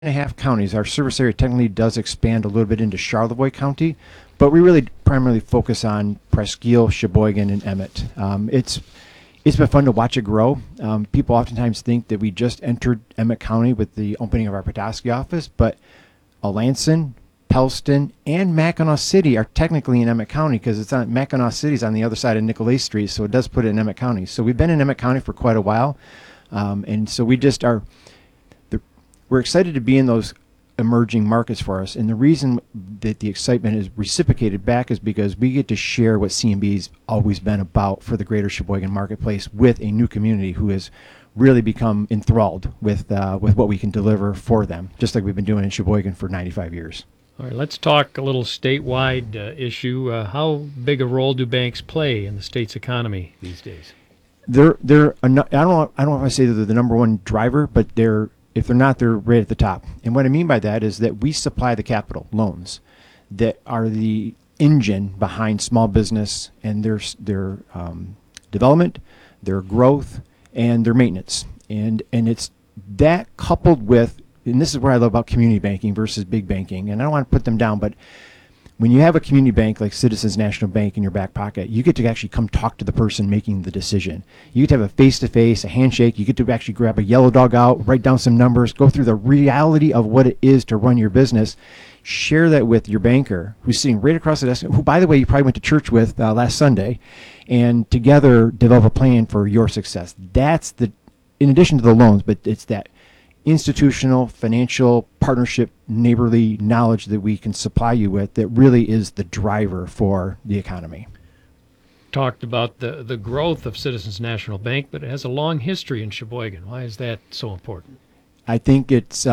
and a half counties. Our service area technically does expand a little bit into Charlevoix County, but we really primarily focus on Presque, Sheboygan, and Emmett. It's been fun to watch it grow. People oftentimes think that we just entered Emmett County with the opening of our Petoskey office, but Alanson, Pellston, and Mackinac City are technically in Emmett County because it's on Mackinac City's on the other side of Nicolay Street, so it does put it in Emmett County. So we've been in Emmett County for quite a while, and so we just are. We're excited to be in those emerging markets for us, and the reason that the excitement is reciprocated back is because we get to share what CMB's always been about for the greater Sheboygan marketplace with a new community who has really become enthralled with what we can deliver for them, just like we've been doing in Sheboygan for 95 years. All right, let's talk a little statewide issue. How big a role do banks play in the state's economy these days? I don't know if I say that they're the number one driver, but if they're not, they're right at the top. And what I mean by that is that we supply the capital, loans, that are the engine behind small business and their development, their growth, and their maintenance. And it's that coupled with, and this is where I love about community banking versus big banking, and I don't want to put them down, but when you have a community bank like Citizens National Bank in your back pocket, you get to actually come talk to the person making the decision. You get to have a face-to-face, a handshake. You get to actually grab a yellow dog out, write down some numbers, go through the reality of what it is to run your business, share that with your banker who's sitting right across the desk, who, by the way, you probably went to church with last Sunday, and together develop a plan for your success. That's in addition to the loans, but it's that institutional, financial, partnership, neighborly knowledge that we can supply you with that really is the driver for the economy. Talked about the growth of Citizens National Bank, but it has a long history in Sheboygan. Why is that so important? I think it's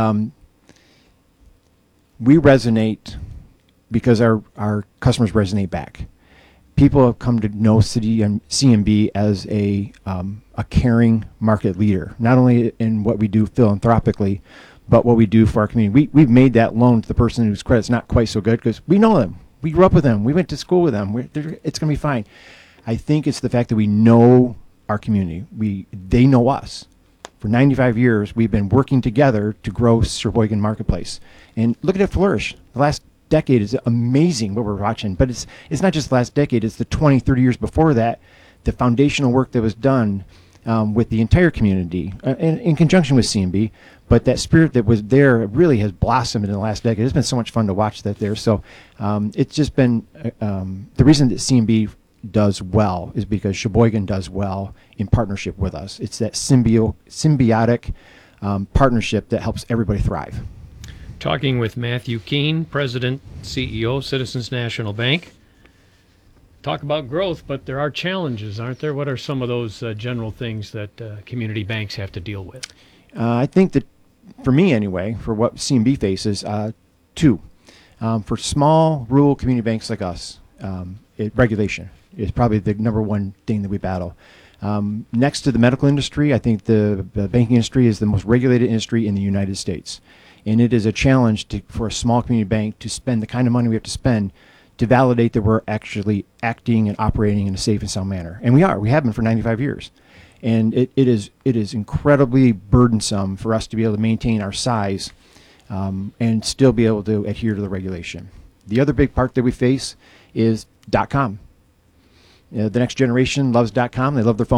we resonate because our customers resonate back. People have come to know CNB as a caring market leader, not only in what we do philanthropically, but what we do for our community. We've made that loan to the person whose credit's not quite so good because we know them. We grew up with them. We went to school with them. It's going to be fine. I think it's the fact that we know our community. They know us. For 95 years, we've been working together to grow Sheboygan Marketplace. And look at it flourish. The last decade is amazing what we're watching, but it's not just the last decade, it's the 20, 30 years before that, the foundational work that was done with the entire community in conjunction with CMB, but that spirit that was there really has blossomed in the last decade. It's been so much fun to watch that there. So it's just been, the reason that CMB does well is because Sheboygan does well in partnership with us. It's that symbiotic partnership that helps everybody thrive. Talking with Matthew Keene, President, CEO, Citizens National Bank. Talk about growth, but there are challenges, aren't there? What are some of those general things that community banks have to deal with? I think that, for me anyway, for what CMB faces, two. For small rural community banks like us, regulation is probably the number one thing that we battle. Next to the medical industry, I think the banking industry is the most regulated industry in the United States. And it is a challenge for a small community bank to spend the kind of money we have to spend to validate that we're actually acting and operating in a safe and sound manner. And we are. We have been for 95 years. And it is incredibly burdensome for us to be able to maintain our size and still be able to adhere to the regulation. The other big part that we face is .com. The next generation loves .com. They love their phone.